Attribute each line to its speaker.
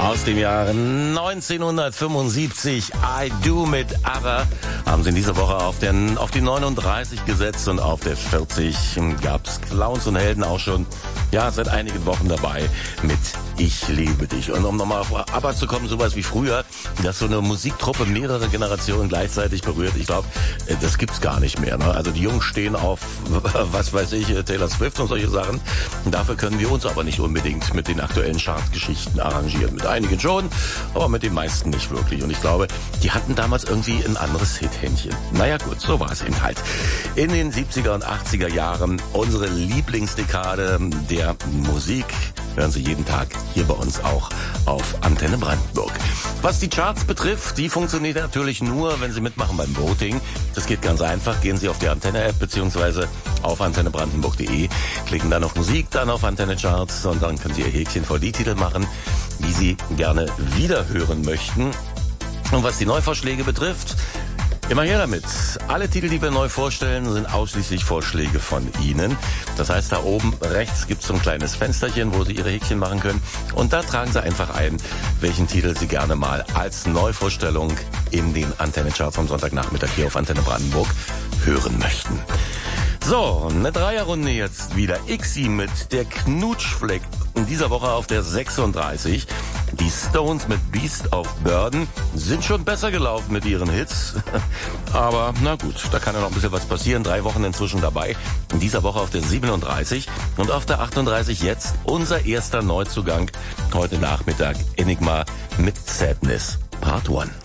Speaker 1: Aus dem Jahre 1975, I Do mit ABBA, haben sie in dieser Woche auf die 39 gesetzt und auf der 40 gab's Clowns und Helden auch schon, ja, seit einigen Wochen dabei mit Ich liebe dich. Und um nochmal auf ABBA zu kommen, sowas wie früher, dass so eine Musiktruppe mehrere Generationen gleichzeitig berührt, ich glaube, das gibt's gar nicht mehr. Ne? Also die Jungs stehen auf, was weiß ich, Taylor Swift und solche Sachen. Und dafür können wir uns aber nicht unbedingt mit den aktuellen Chartgeschichten arrangieren. Mit einigen schon, aber mit den meisten nicht wirklich. Und ich glaube, die hatten damals irgendwie ein anderes Hithändchen. Naja gut, so war es eben halt. In den 70er und 80er Jahren unsere Lieblingsdekade der Musik. Hören Sie jeden Tag hier bei uns auch auf Antenne Brandenburg. Was die Charts betrifft, die funktioniert natürlich nur, wenn Sie mitmachen beim Voting. Das geht ganz einfach. Gehen Sie auf die Antenne-App beziehungsweise auf antennebrandenburg.de, klicken dann auf Musik, dann auf Antenne Charts und dann können Sie Ihr Häkchen vor die Titel machen, die Sie gerne wieder hören möchten. Und was die Neuvorschläge betrifft, immer her damit. Alle Titel, die wir neu vorstellen, sind ausschließlich Vorschläge von Ihnen. Das heißt, da oben rechts gibt es so ein kleines Fensterchen, wo Sie Ihre Häkchen machen können. Und da tragen Sie einfach ein, welchen Titel Sie gerne mal als Neuvorstellung in den Antenne-Charts am Sonntagnachmittag hier auf Antenne Brandenburg hören möchten. So, eine Dreierrunde jetzt wieder. Ixi mit der Knutschfleck. In dieser Woche auf der 36. Die Stones mit Beast of Burden sind schon besser gelaufen mit ihren Hits. Aber na gut, da kann ja noch ein bisschen was passieren. 3 Wochen inzwischen dabei. In dieser Woche auf der 37 und auf der 38 jetzt unser erster Neuzugang. Heute Nachmittag Enigma mit Sadness Part 1.